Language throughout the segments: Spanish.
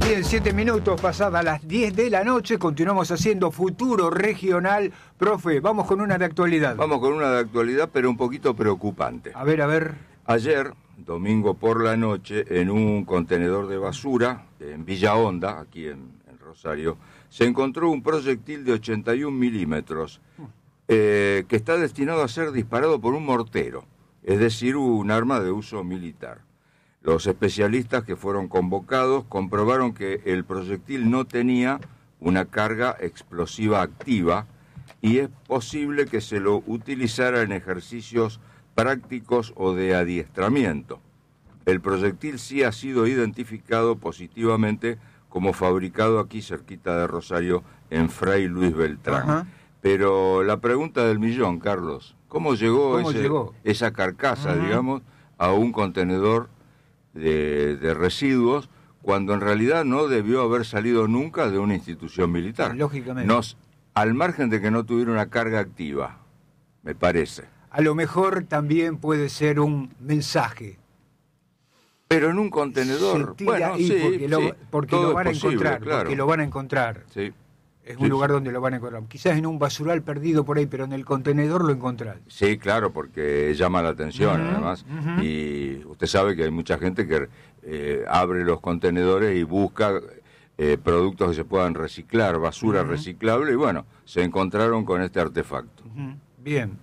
Bien, 7 minutos pasadas las 10 de la noche, continuamos haciendo Futuro Regional. Profe, vamos con una de actualidad. Vamos con una de actualidad, pero un poquito preocupante. A ver. Ayer, domingo por la noche, en un contenedor de basura, en Villa Honda, aquí en Rosario, se encontró un proyectil de 81 milímetros que está destinado a ser disparado por un mortero, es decir, un arma de uso militar. Los especialistas que fueron convocados comprobaron que el proyectil no tenía una carga explosiva activa y es posible que se lo utilizara en ejercicios prácticos o de adiestramiento. El proyectil sí ha sido identificado positivamente como fabricado aquí cerquita de Rosario, en Fray Luis Beltrán. Ajá. Pero la pregunta del millón, Carlos, ¿cómo llegó esa carcasa, digamos, a un contenedor de residuos, cuando en realidad no debió haber salido nunca de una institución militar? Lógicamente. Al margen de que no tuviera una carga activa, me parece. A lo mejor también puede ser un mensaje. Pero en un contenedor, bueno, sí, porque lo van a encontrar, claro. Porque lo van a encontrar. Sí. Es un lugar donde lo van a encontrar. Quizás en un basural perdido por ahí, pero en el contenedor lo encontrás. Sí, claro, porque llama la atención, además. Y usted sabe que hay mucha gente que abre los contenedores y busca productos que se puedan reciclar, basura reciclable, y bueno, se encontraron con este artefacto. Bien,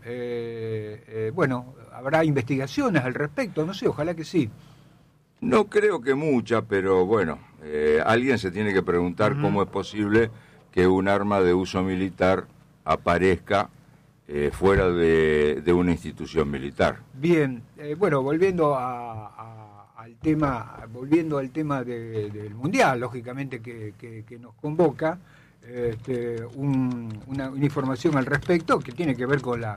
bueno, habrá investigaciones al respecto, no sé, ojalá que sí. No creo que mucha, pero bueno, alguien se tiene que preguntar cómo es posible que un arma de uso militar aparezca fuera de una institución militar. Bien, bueno, volviendo al tema del Mundial, lógicamente que nos convoca, una información al respecto que tiene que ver con la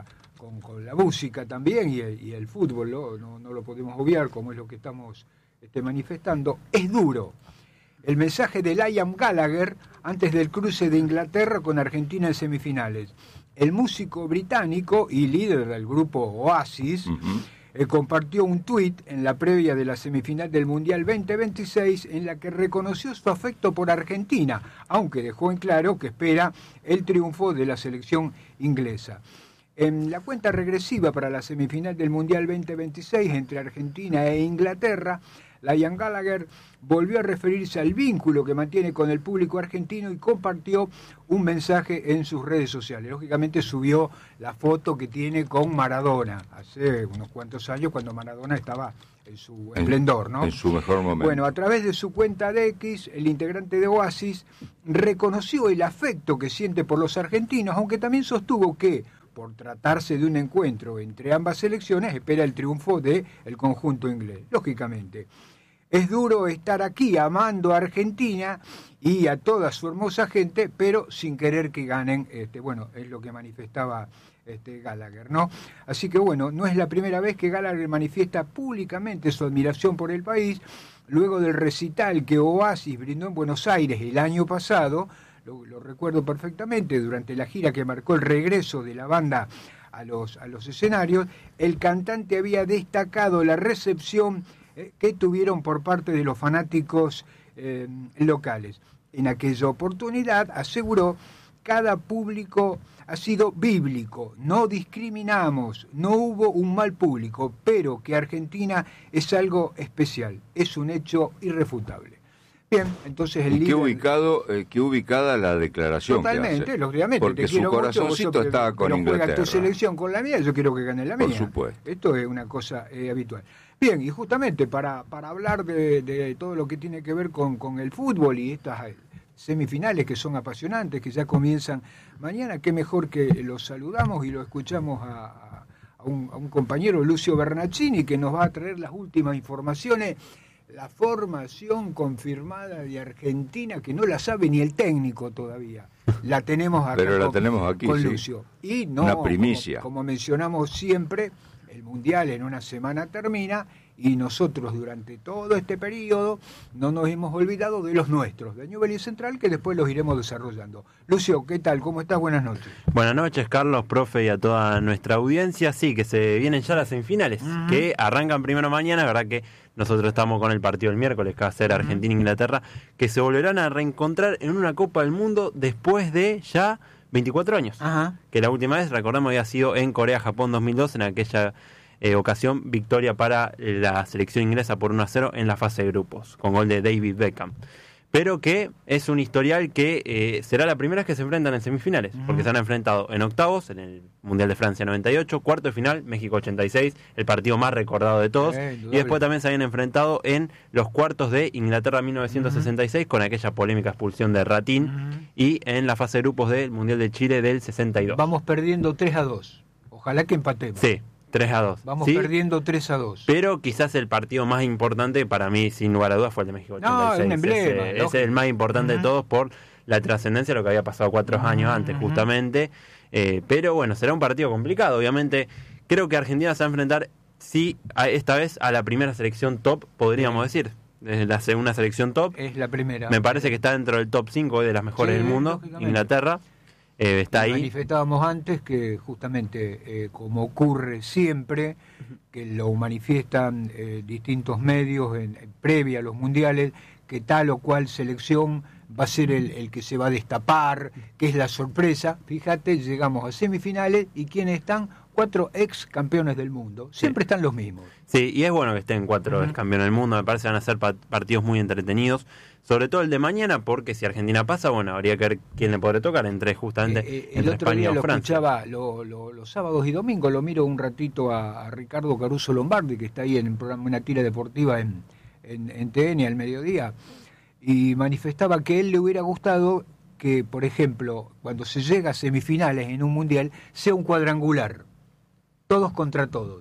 música también y el fútbol, no lo podemos obviar, como es lo que estamos manifestando. Es duro el mensaje de Liam Gallagher antes del cruce de Inglaterra con Argentina en semifinales. El músico británico y líder del grupo Oasis compartió un tuit en la previa de la semifinal del Mundial 2026 en la que reconoció su afecto por Argentina, aunque dejó en claro que espera el triunfo de la selección inglesa. En la cuenta regresiva para la semifinal del Mundial 2026 entre Argentina e Inglaterra, Liam Gallagher volvió a referirse al vínculo que mantiene con el público argentino y compartió un mensaje en sus redes sociales. Lógicamente subió la foto que tiene con Maradona, hace unos cuantos años cuando Maradona estaba en su esplendor, ¿no? En su mejor momento. Bueno, a través de su cuenta de X, el integrante de Oasis reconoció el afecto que siente por los argentinos, aunque también sostuvo que, por tratarse de un encuentro entre ambas selecciones, espera el triunfo del conjunto inglés. Lógicamente, es duro estar aquí amando a Argentina y a toda su hermosa gente, pero sin querer que ganen, bueno, es lo que manifestaba Gallagher, ¿no? Así que bueno, no es la primera vez que Gallagher manifiesta públicamente su admiración por el país, luego del recital que Oasis brindó en Buenos Aires el año pasado. Lo recuerdo perfectamente, durante la gira que marcó el regreso de la banda a los escenarios, el cantante había destacado la recepción que tuvieron por parte de los fanáticos locales. En aquella oportunidad aseguró: cada público ha sido bíblico, no discriminamos, no hubo un mal público, pero que Argentina es algo especial, es un hecho irrefutable. Bien, entonces el líder... Qué ubicada la declaración. Totalmente, que hace. Lógicamente. Porque su corazoncito está con Inglaterra. Juega tu selección con la mía, yo quiero que gane la mía. Por supuesto. Esto es una cosa habitual. Bien, y justamente para hablar de todo lo que tiene que ver con el fútbol y estas semifinales que son apasionantes, que ya comienzan mañana, qué mejor que los saludamos y lo escuchamos a un compañero, Lucio Bernaccini, que nos va a traer las últimas informaciones. La formación confirmada de Argentina, que no la sabe ni el técnico todavía. La tenemos acá. Pero la tenemos aquí, con sí. Lucio. Y no, una primicia. Como mencionamos siempre, el Mundial en una semana termina y nosotros durante todo este periodo no nos hemos olvidado de los nuestros, de Newbery Central, que después los iremos desarrollando. Lucio, ¿qué tal? ¿Cómo estás? Buenas noches. Buenas noches, Carlos, profe, y a toda nuestra audiencia. Sí, que se vienen ya las semifinales, que arrancan primero mañana, verdad que nosotros estamos con el partido el miércoles, que va a ser Argentina-Inglaterra, que se volverán a reencontrar en una Copa del Mundo después de ya 24 años. Ajá. Que la última vez, recordemos, había sido en Corea-Japón 2002, en aquella ocasión, victoria para la selección inglesa por 1-0 en la fase de grupos, con gol de David Beckham. Pero que es un historial que será la primera vez que se enfrentan en semifinales, porque se han enfrentado en octavos, en el Mundial de Francia 98, cuarto de final, México 86, el partido más recordado de todos, y después también se habían enfrentado en los cuartos de Inglaterra 1966, con aquella polémica expulsión de Ratín, y en la fase de grupos del Mundial de Chile del 62. Vamos perdiendo 3-2. Ojalá que empatemos. Sí. 3-2. Vamos ¿sí? perdiendo 3-2. Pero quizás el partido más importante para mí, sin lugar a dudas, fue el de México 86. No, es un emblema. Ese es el más importante de todos por la trascendencia de lo que había pasado 4 años antes, justamente. Pero bueno, será un partido complicado. Obviamente, creo que Argentina se va a enfrentar, sí, esta vez a la primera selección top, podríamos decir. La segunda selección top. Es la primera. Me parece que está dentro del top 5 de las mejores del mundo. Inglaterra. Está ahí. Manifestábamos antes que justamente, como ocurre siempre, que lo manifiestan distintos medios previa a los mundiales, que tal o cual selección va a ser el que se va a destapar, que es la sorpresa. Fíjate, llegamos a semifinales y ¿quiénes están? 4 ex campeones del mundo. Siempre están los mismos. Sí, y es bueno que estén 4 ex campeones del mundo. Me parece que van a ser partidos muy entretenidos. Sobre todo el de mañana, porque si Argentina pasa, bueno, habría que ver quién le podré tocar entre justamente el otro España día o lo Francia. Escuchaba los sábados y domingos, lo miro un ratito a Ricardo Caruso Lombardi, que está ahí en el programa Una Tira Deportiva en TN al mediodía, y manifestaba que a él le hubiera gustado que, por ejemplo, cuando se llega a semifinales en un mundial, sea un cuadrangular, todos contra todos.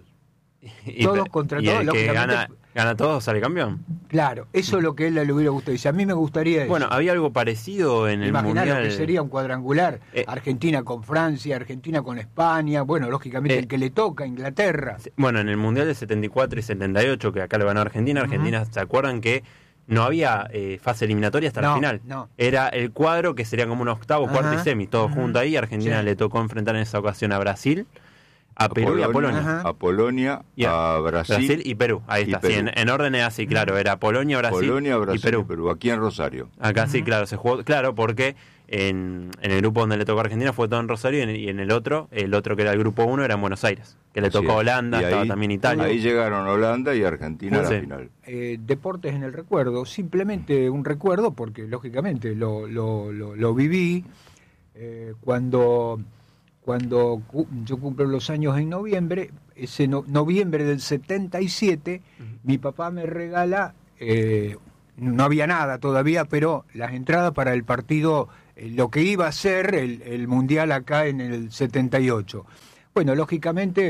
Todos contra y todos. el que lógicamente, gana todos sale campeón. Claro, eso es lo que a él le hubiera gustado. Dice, a mí me gustaría eso. Bueno, había algo parecido en el Imaginá Mundial. lo que sería un cuadrangular, Argentina con Francia, Argentina con España, bueno, lógicamente el que le toca, Inglaterra. Bueno, en el Mundial de 74 y 78, que acá le ganó Argentina, ¿se acuerdan que no había fase eliminatoria hasta la final? No. Era el cuadro que sería como un octavo, cuarto y semi, todos juntos ahí. Argentina le tocó enfrentar en esa ocasión a Brasil, a Perú y a Polonia. A Polonia, a Brasil y Perú. Ahí está, Perú. sí, en orden es así, claro. Era Polonia, Brasil y Perú. Aquí en Rosario. Acá sí, claro, se jugó, claro, porque en el grupo donde le tocó a Argentina fue todo en Rosario y en el otro que era el grupo 1 era en Buenos Aires, que le tocó a Holanda, estaba también Italia. Ahí llegaron Holanda y Argentina a la final. Deportes en el recuerdo, simplemente un recuerdo porque lógicamente lo viví cuando yo cumplo los años en noviembre, ese noviembre del 77, mi papá me regala, no había nada todavía, pero las entradas para el partido, lo que iba a ser el Mundial acá en el 78. Bueno, lógicamente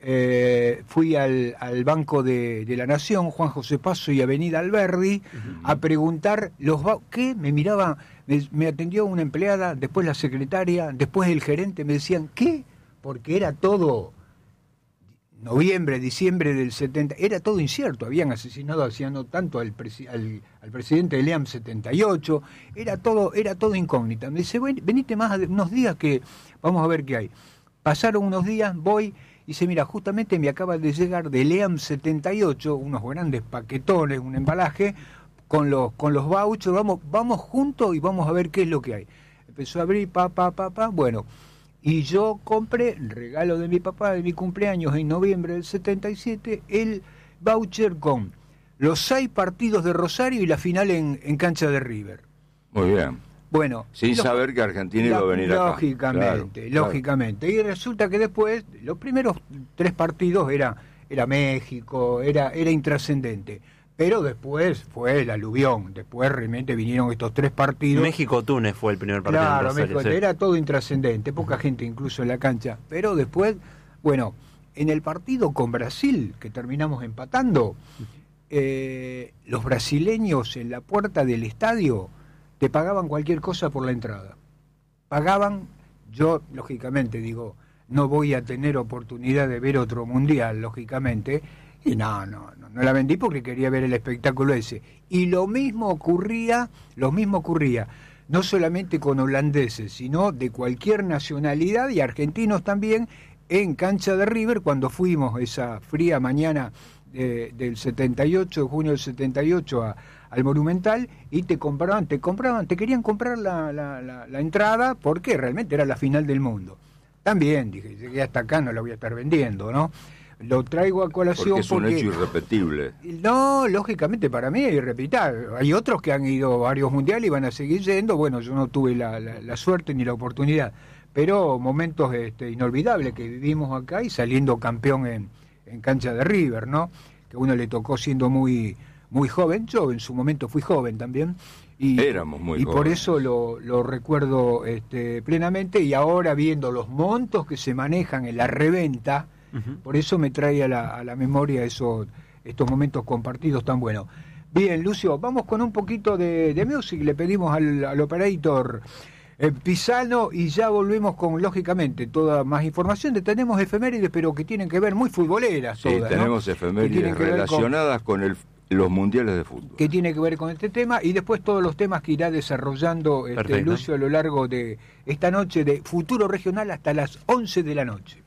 fui al Banco de la Nación, Juan José Paso y Avenida Alberdi, a preguntar ¿qué? Me miraba, me atendió una empleada, después la secretaria, después el gerente, me decían ¿qué? Porque era todo noviembre, diciembre del 70, era todo incierto, habían asesinado hacía no tanto al presidente del EAM 78, era todo incógnita. Me dice, venite más unos días que vamos a ver qué hay. Pasaron unos días, voy. Y dice, mira, justamente me acaba de llegar del EAM 78, unos grandes paquetones, un embalaje, con los vouchers, vamos juntos y vamos a ver qué es lo que hay. Empezó a abrir, bueno, y yo compré, regalo de mi papá de mi cumpleaños en noviembre del 77, el voucher con los 6 partidos de Rosario y la final en cancha de River. Muy bien. Bueno, sin saber que Argentina iba a venir acá. Lógicamente. Y resulta que después, los primeros 3 partidos era México, era intrascendente. Pero después fue el aluvión. Después realmente vinieron estos 3 partidos. México-Túnez fue el primer partido. Claro, en Rosario, México, era todo intrascendente. Poca gente incluso en la cancha. Pero después, bueno, en el partido con Brasil, que terminamos empatando, los brasileños en la puerta del estadio te pagaban cualquier cosa por la entrada. Pagaban, yo lógicamente digo, no voy a tener oportunidad de ver otro mundial, lógicamente, y no la vendí porque quería ver el espectáculo ese. Y lo mismo ocurría, no solamente con holandeses, sino de cualquier nacionalidad y argentinos también, en cancha de River, cuando fuimos esa fría mañana del 78, de junio del 78 al Monumental, y te querían comprar la entrada porque realmente era la final del mundo. También dije, llegué hasta acá, no la voy a estar vendiendo, ¿no? Lo traigo a colación porque es un hecho irrepetible. No, lógicamente para mí es irrepetible. Hay otros que han ido a varios mundiales y van a seguir yendo. Bueno, yo no tuve la suerte ni la oportunidad, pero momentos inolvidables que vivimos acá, y saliendo campeón en cancha de River, ¿no? Que a uno le tocó siendo muy joven. Yo en su momento fui joven también. Éramos muy jóvenes. Por eso lo recuerdo plenamente, y ahora viendo los montos que se manejan en la reventa, por eso me trae a la memoria estos momentos compartidos tan buenos. Bien, Lucio, vamos con un poquito de music, le pedimos al operator Pisano, y ya volvemos con, lógicamente, toda más información. Tenemos efemérides, pero que tienen que ver, muy futboleras sí, todas, tenemos, ¿no? Efemérides relacionadas con los mundiales de fútbol. Que tiene que ver con este tema, y después todos los temas que irá desarrollando Lucio a lo largo de esta noche de Futuro Regional hasta las 11 de la noche.